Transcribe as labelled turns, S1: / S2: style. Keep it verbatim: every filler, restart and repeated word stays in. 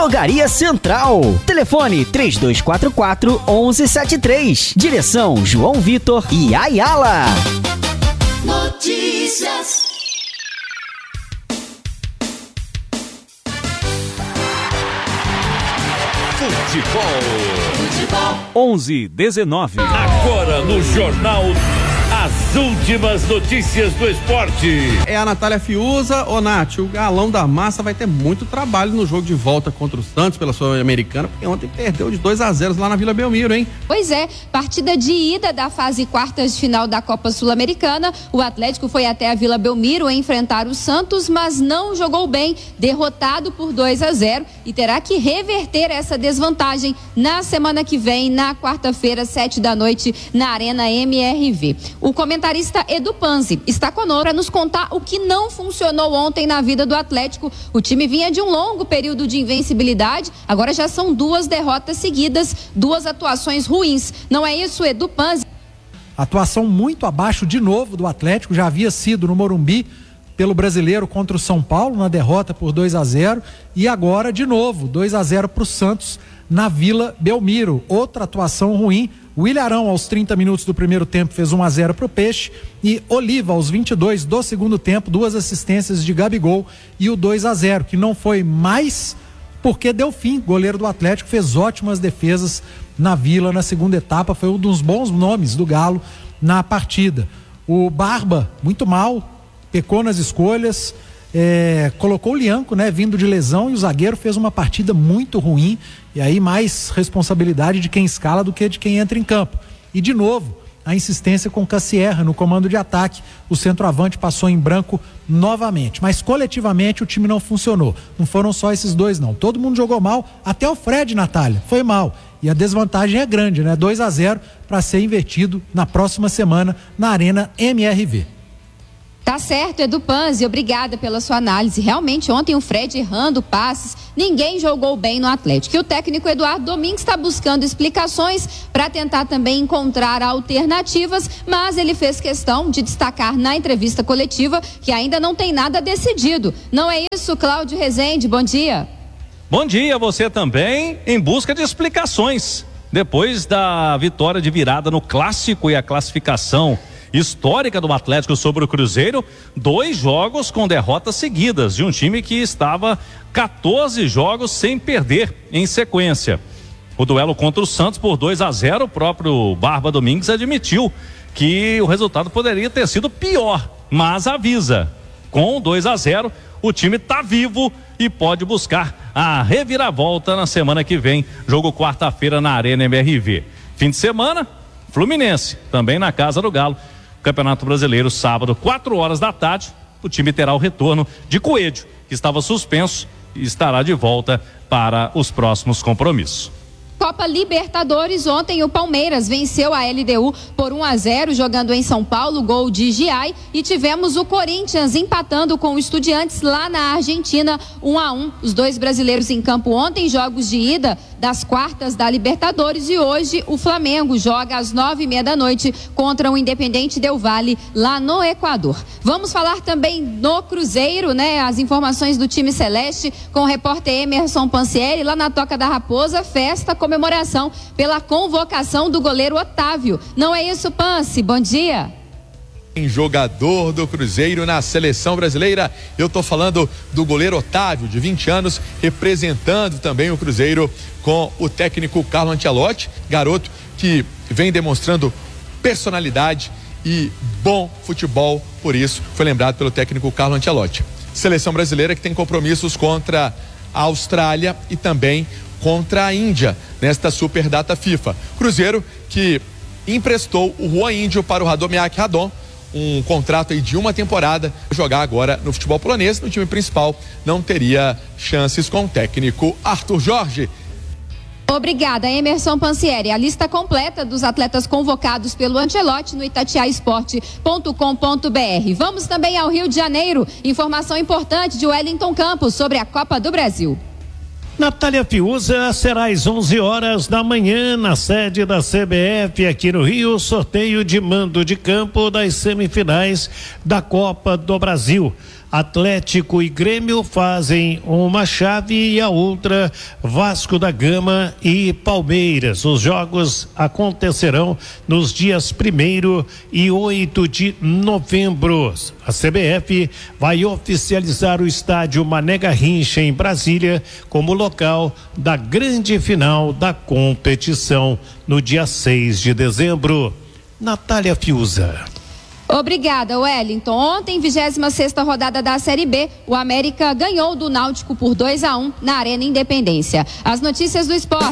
S1: Drogaria Central. Telefone três dois quatro quatro, um um sete três. Direção João Vitor e Ayala.
S2: Notícias.
S3: Futebol.
S2: Futebol.
S3: onze, dezenove. Agora no Jornal, as últimas notícias do esporte.
S4: É a Natália Fiuza. Ô Nath, o galão da massa vai ter muito trabalho no jogo de volta contra o Santos pela Sul-Americana, porque ontem perdeu de dois a zero lá na Vila Belmiro, hein?
S5: Pois é, partida de ida da fase quartas de final da Copa Sul-Americana. O Atlético foi até a Vila Belmiro enfrentar o Santos, mas não jogou bem, derrotado por dois a zero, e terá que reverter essa desvantagem na semana que vem, na quarta-feira, sete da noite, na Arena M R V. O comentarista Edu Panzi está conosco para nos contar o que não funcionou ontem na vida do Atlético. O time vinha de um longo período de invencibilidade, agora já são duas derrotas seguidas, duas atuações ruins. Não é isso, Edu Panzi?
S6: Atuação muito abaixo de novo do Atlético, já havia sido no Morumbi pelo Brasileiro contra o São Paulo, na derrota por dois a zero, e agora de novo, dois a zero para o Santos na Vila Belmiro. Outra atuação ruim. O Ilharão, aos trinta minutos do primeiro tempo, fez um a zero para o Peixe, e Oliva, aos vinte e dois do segundo tempo, duas assistências de Gabigol e o dois a zero, que não foi mais porque deu fim. O goleiro do Atlético fez ótimas defesas na Vila na segunda etapa, foi um dos bons nomes do Galo na partida. O Barba, muito mal, pecou nas escolhas, é, colocou o Lianco, né, vindo de lesão, e o zagueiro fez uma partida muito ruim, e aí mais responsabilidade de quem escala do que de quem entra em campo. E de novo, a insistência com Cassierra no comando de ataque, o centroavante passou em branco novamente, mas coletivamente o time não funcionou. Não foram só esses dois não, todo mundo jogou mal, até o Fred, Natália, foi mal, e a desvantagem é grande, né, dois a zero para ser invertido na próxima semana na Arena M R V.
S5: Tá certo, Edu Panzi, obrigada pela sua análise. Realmente, ontem o Fred errando passes, ninguém jogou bem no Atlético. E o técnico Eduardo Domingues está buscando explicações para tentar também encontrar alternativas, mas ele fez questão de destacar na entrevista coletiva que ainda não tem nada decidido. Não é isso, Cláudio Rezende? Bom dia.
S7: Bom dia, você também, em busca de explicações. Depois da vitória de virada no Clássico e a classificação histórica do Atlético sobre o Cruzeiro, dois jogos com derrotas seguidas de um time que estava quatorze jogos sem perder em sequência. O duelo contra o Santos por dois a zero, o próprio Barba Domingues admitiu que o resultado poderia ter sido pior, mas avisa, com dois a zero o time está vivo e pode buscar a reviravolta na semana que vem, jogo quarta-feira na Arena M R V. Fim de semana, Fluminense, também na casa do Galo. Campeonato Brasileiro, sábado, quatro horas da tarde, o time terá o retorno de Coelho, que estava suspenso e estará de volta para os próximos compromissos.
S5: Copa Libertadores, ontem o Palmeiras venceu a L D U por um a zero, jogando em São Paulo, gol de Giai, e tivemos o Corinthians empatando com o Estudiantes lá na Argentina, um a um. Os dois brasileiros em campo ontem, jogos de ida das quartas da Libertadores, e hoje o Flamengo joga às nove e meia da noite contra o Independente Del Valle lá no Equador. Vamos falar também no Cruzeiro, né? As informações do time celeste com o repórter Emerson Pansieri lá na Toca da Raposa, festa, comemoração pela convocação do goleiro Otávio. Não é isso, Pansi? Bom dia.
S8: Jogador do Cruzeiro na seleção brasileira, eu tô falando do goleiro Otávio, de vinte anos, representando também o Cruzeiro com o técnico Carlo Ancelotti, garoto que vem demonstrando personalidade e bom futebol, por isso foi lembrado pelo técnico Carlo Ancelotti. Seleção brasileira que tem compromissos contra a Austrália e também contra a Índia nesta super data FIFA. Cruzeiro que emprestou o Juan Índio para o Radomiak Radom, um contrato aí de uma temporada, jogar agora no futebol polonês. No time principal não teria chances com o técnico Arthur Jorge.
S5: Obrigada, Emerson Pansieri. A lista completa dos atletas convocados pelo Ancelotti no itatiaia esporte ponto com ponto br. Vamos também ao Rio de Janeiro. Informação importante de Wellington Campos sobre a Copa do Brasil.
S9: Natália Fiuza, será às onze horas da manhã na sede da C B F aqui no Rio, sorteio de mando de campo das semifinais da Copa do Brasil. Atlético e Grêmio fazem uma chave e a outra Vasco da Gama e Palmeiras. Os jogos acontecerão nos dias primeiro e oito de novembro. A C B F vai oficializar o estádio Mané Garrincha em Brasília como local da grande final da competição no dia seis de dezembro. Natália Fiuza.
S5: Obrigada, Wellington. Ontem, vigésima sexta rodada da Série B, o América ganhou do Náutico por dois a um na Arena Independência. As notícias do esporte.